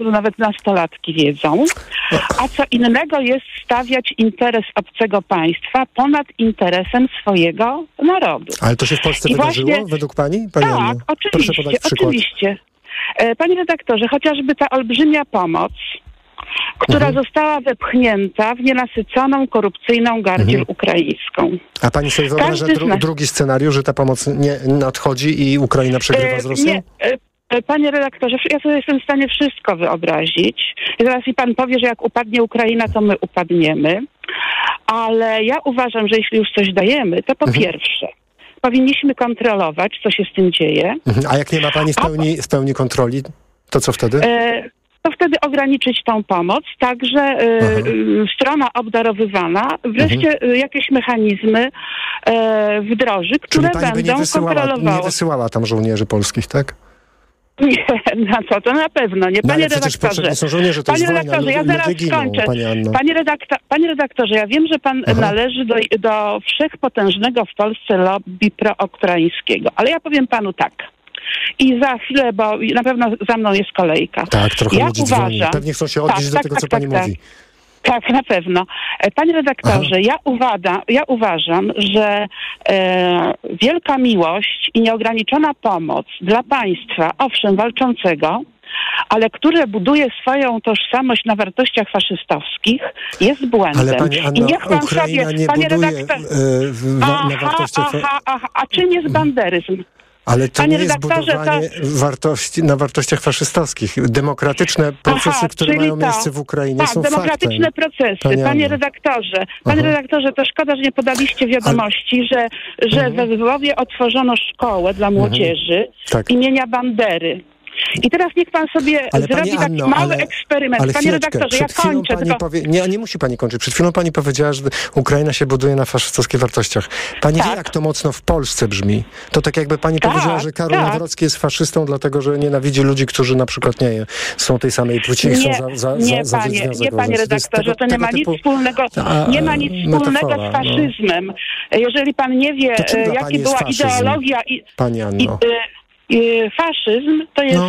nawet nastolatki wiedzą. A co innego jest stawiać interes obcego państwa ponad interesem swojego narodu. Ale to się w Polsce wydarzyło według pani? Pani tak, Anno? oczywiście. Panie redaktorze, chociażby ta olbrzymia pomoc, która została wepchnięta w nienasyconą, korupcyjną gardziel ukraińską. A pani sobie wyobraża drugi scenariusz, że ta pomoc nie nadchodzi i Ukraina przegrywa z Rosją? Nie. Panie redaktorze, ja sobie jestem w stanie wszystko wyobrazić. Zaraz mi pan powie, że jak upadnie Ukraina, to my upadniemy. Ale ja uważam, że jeśli już coś dajemy, to po pierwsze powinniśmy kontrolować, co się z tym dzieje. A jak nie ma pani w pełni kontroli, to co wtedy? To wtedy ograniczyć tą pomoc, także strona obdarowywana wreszcie jakieś mechanizmy wdroży, które będą kontrolowały. Nie wysyłała tam żołnierzy polskich, tak? Nie, na co? To na pewno nie. Panie redaktorze, są żołnierze, to panie jest redaktorze, wojna, ja zaraz skończę. Panie redaktorze, ja wiem, że pan należy do wszechpotężnego w Polsce lobby proukraińskiego, ale ja powiem panu tak. I za chwilę, bo na pewno za mną jest kolejka. Tak, trochę ludzi dzwoni. Pewnie chcą się odnieść do tego, co pani mówi. Tak, na pewno. Panie redaktorze, ja uważam, że wielka miłość i nieograniczona pomoc dla państwa, owszem, walczącego, ale które buduje swoją tożsamość na wartościach faszystowskich, jest błędem. Ale pani Anno, i niech pan Ukraina sobie, nie panie buduje redaktorze, na wartościach... a czym jest banderyzm? Ale to Panie nie jest budowanie na wartościach faszystowskich. Demokratyczne procesy, które mają miejsce w Ukrainie, są demokratyczne faktem. procesy. Panie redaktorze, to szkoda, że nie podaliście wiadomości, że we Lwowie otworzono szkołę dla młodzieży imienia Bandery. I teraz niech pan sobie zrobi taki mały eksperyment. Panie redaktorze, ja kończę. Nie musi pani kończyć. Przed chwilą pani powiedziała, że Ukraina się buduje na faszystowskich wartościach. Pani wie, jak to mocno w Polsce brzmi. To tak jakby pani powiedziała, że Karol Nawrocki jest faszystą, dlatego że nienawidzi ludzi, którzy na przykład są tej samej płci i chcą Nie, panie redaktorze, to nie ma nic wspólnego z faszyzmem. Jeżeli pan nie wie, jaka była ideologia... Pani Anno. Faszyzm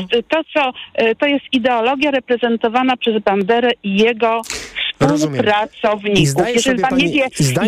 to jest ideologia reprezentowana przez Banderę i jego współpracowników. Jeżeli pan nie wie,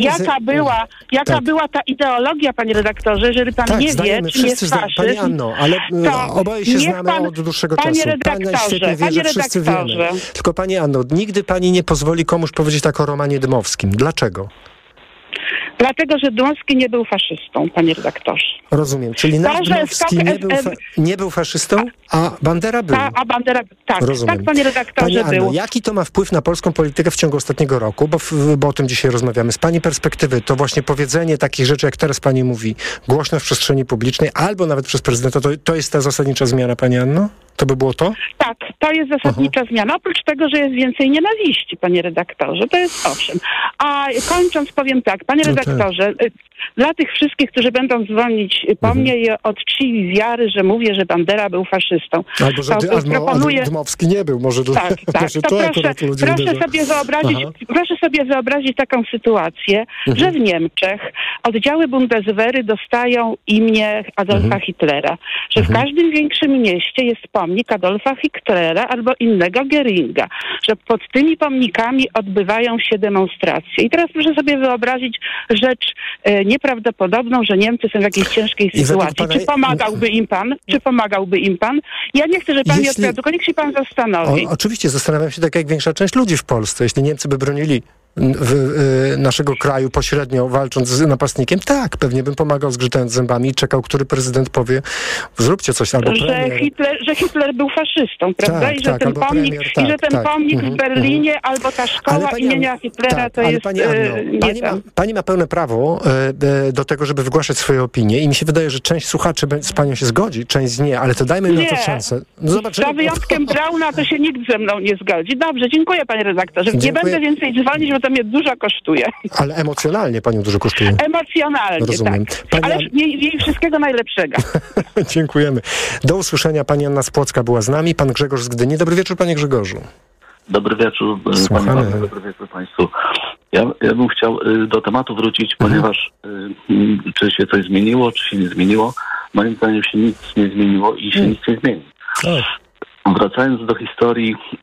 jaka była ta ideologia, panie redaktorze, jeżeli pan nie wie, czym jest faszyzm, Pani Anno, ale oboje się znamy od dłuższego czasu. Panie redaktorze. Tylko pani Anno, nigdy pani nie pozwoli komuś powiedzieć tak o Romanie Dmowskim. Dlaczego? Dlatego, że Dmowski nie był faszystą, panie redaktorze. Rozumiem. Czyli nasz Dmowski nie był faszystą, a Bandera był. A Bandera, tak. Rozumiem. Tak, panie redaktorze, Pani Anno, jaki to ma wpływ na polską politykę w ciągu ostatniego roku? Bo o tym dzisiaj rozmawiamy. Z pani perspektywy to właśnie powiedzenie takich rzeczy, jak teraz pani mówi, głośno w przestrzeni publicznej, albo nawet przez prezydenta, to jest ta zasadnicza zmiana, pani Anno? To by było to? Tak, to jest zasadnicza zmiana. Oprócz tego, że jest więcej nienawiści, panie redaktorze. To jest owszem. A kończąc powiem tak, panie redaktorze, dla tych wszystkich, którzy będą dzwonić po mnie i od czci wiary, że mówię, że Bandera był faszystą. Albo że Dmowski nie był. Może proszę sobie wyobrazić taką sytuację, że w Niemczech oddziały Bundeswehry dostają imię Adolfa Hitlera. Że w każdym większym mieście jest pomnik Adolfa Hitlera albo innego Geringa. Że pod tymi pomnikami odbywają się demonstracje. I teraz proszę sobie wyobrazić rzecz nieprawdopodobną, że Niemcy są w jakiejś ciężkiej sytuacji. Czy pomagałby im pan? Ja nie chcę, żeby pan mi odpowiadał, tylko niech się pan zastanowi. Oczywiście, zastanawiam się tak jak większa część ludzi w Polsce. Jeśli Niemcy by bronili naszego kraju pośrednio walcząc z napastnikiem, tak, pewnie bym pomagał zgrzytając zębami i czekał, który prezydent powie, zróbcie coś, albo premier. Że Hitler był faszystą, prawda? Tak, I że ten pomnik, pomnik w Berlinie albo ta szkoła imienia Hitlera to jest... Pani ma pełne prawo do tego, żeby wygłaszać swoje opinie i mi się wydaje, że część słuchaczy z panią się zgodzi, część nie, ale to dajmy na to szansę. Za wyjątkiem Brauna to się nikt ze mną nie zgodzi. Dobrze, dziękuję panie redaktorze. Nie będę więcej dzwonić, bo to mnie dużo kosztuje. Ale emocjonalnie panią dużo kosztuje. Emocjonalnie, rozumiem. Tak. Ale jej wszystkiego najlepszego. Dziękujemy. Do usłyszenia. Pani Anna z Płocka była z nami. Pan Grzegorz z Gdyni. Dobry wieczór, panie Grzegorzu. Dobry wieczór. Dobry wieczór państwu. Ja bym chciał do tematu wrócić, ponieważ czy się coś zmieniło, czy się nie zmieniło. Moim zdaniem się nic nie zmieniło i się nic nie zmieni. wracając do historii